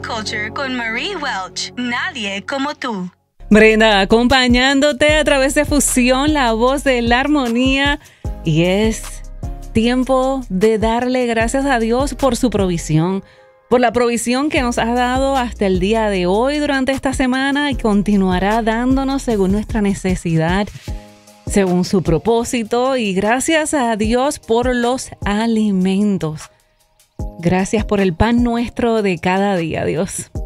Culture con Marie Welch. Nadie como tú. Brenda, acompañándote a través de Fusión, la voz de la armonía. Y es tiempo de darle gracias a Dios por su provisión, por la provisión que nos ha dado hasta el día de hoy durante esta semana y continuará dándonos según nuestra necesidad, según su propósito. Y gracias a Dios por los alimentos. Gracias por el pan nuestro de cada día, Dios.